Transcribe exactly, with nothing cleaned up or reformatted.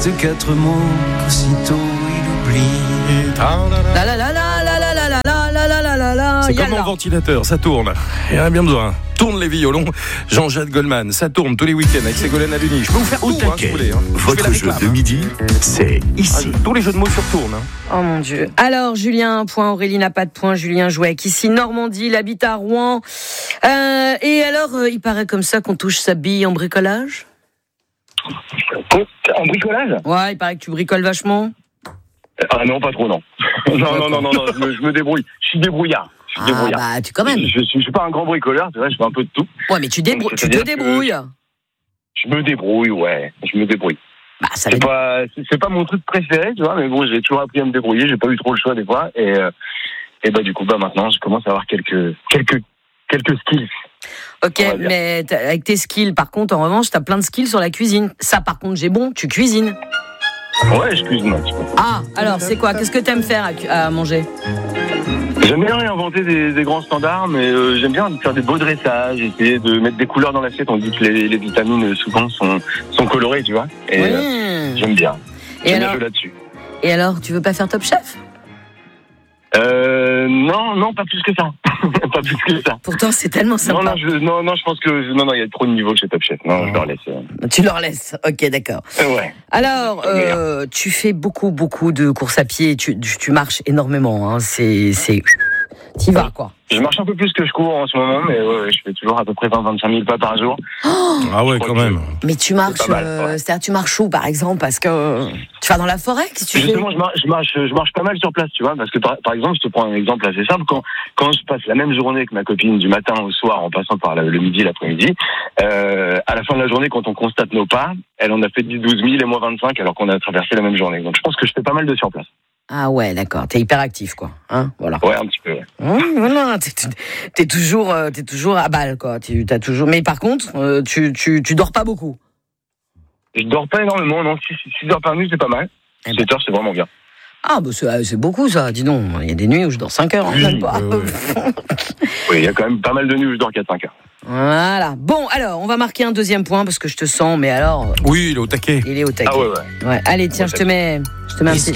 juste quatre mots qu'aussitôt il oublie. La la la la la la la la la la la la la. C'est comme mon ventilateur, ça tourne. Il y en a bien besoin. Tourne les violons. Jean-Jacques Goldman, ça tourne tous les week-ends avec Ségolène Hallyoni. Je peux vous faire Au tout, hein, si vous voulez. Hein. Votre jeu de midi, c'est ici. Ah, tous les jeux de mots sur tourne. Hein. Oh mon Dieu. Alors, Julien, un point. Aurélie n'a pas de point. Julien joue avec ici Normandie. Il habite à Rouen. Euh, et alors, euh, il paraît comme ça qu'on touche sa bille en bricolage ? En bricolage ? Ouais, il paraît que tu bricoles vachement. Ah non, pas trop, non. non, non, non, non, non, je me, je me débrouille. Je suis débrouillard. Je suis Ah débrouillard. bah, tu quand même. Je, je, suis, je suis pas un grand bricoleur, c'est vrai, je fais un peu de tout. Ouais, mais tu, débrou- Donc, tu te c'est-à-dire que débrouilles. Je me débrouille, ouais. Je me débrouille. Bah, ça C'est va. pas, c'est, c'est pas mon truc préféré, tu vois, mais bon, j'ai toujours appris à me débrouiller, j'ai pas eu trop le choix des fois, et, euh, et bah, du coup, bah, maintenant, je commence à avoir quelques, quelques, quelques skills. Ok, mais avec tes skills, par contre, en revanche, t'as plein de skills sur la cuisine. Ça, par contre, j'ai bon, tu cuisines. Ouais, je cuisine un petit peu. Ah, alors, c'est quoi ? Qu'est-ce que t'aimes faire à, cu- à manger ? J'aime bien réinventer des, des grands standards, mais euh, j'aime bien faire des beaux dressages, essayer de mettre des couleurs dans l'assiette. On dit que les, les vitamines, souvent, sont, sont colorées, tu vois. Et Oui. euh, j'aime bien. Et J'aime bien alors, jouer là-dessus. et alors, tu veux pas faire Top Chef ? Euh, non, non, pas plus que ça. Pas plus que ça. Pourtant, c'est tellement sympa. Non, non, je, non, non, je pense que non, non, il y a trop de niveaux chez Top Chef. Non, je leur laisse. Euh... Tu leur laisses. Ok, d'accord. Ouais. Alors, euh, tu fais beaucoup, beaucoup de courses à pied. Tu, tu, tu marches énormément. Hein. C'est, c'est, t'y vas quoi. Je marche un peu plus que je cours en ce moment, mais ouais, ouais, je fais toujours à peu près vingt à vingt-cinq mille pas par jour. Oh, Ah ouais, quand même. mais tu marches, C'est pas mal, euh, ouais. c'est-à-dire tu marches où, par exemple, parce que tu vas dans la forêt, qu'est-ce que tu fais ? Justement, je marche, je marche, je marche pas mal sur place, tu vois, parce que par, par exemple, je te prends un exemple assez simple. Quand, quand je passe la même journée que ma copine du matin au soir, en passant par la, le midi, l'après-midi, euh, à la fin de la journée, quand on constate nos pas, elle en a fait dix, douze mille et moi vingt-cinq, alors qu'on a traversé la même journée. Donc, je pense que je fais pas mal de sur place. Ah ouais, d'accord. T'es hyper actif, quoi. Hein, voilà. Ouais, un petit peu. Ouais. Mmh, voilà, t'es, t'es toujours, euh, t'es toujours à balle, quoi. Tu, t'as toujours. Mais par contre, euh, tu, tu, tu dors pas beaucoup. Je dors pas énormément, non. six heures par nuit, c'est pas mal. Eh ben. sept heures, c'est vraiment bien. Ah, bah c'est, c'est beaucoup, ça. Dis donc, il y a des nuits où je dors cinq heures. Oui, Même pas. euh, Oui, il y a quand même pas mal de nuits où je dors quatre à cinq heures. Voilà. Bon, alors, on va marquer un deuxième point parce que je te sens, mais alors, Oui, il est au taquet. il est au taquet. Ah ouais, ouais. Ouais. Allez, tiens, je te mets, je te mets un petit.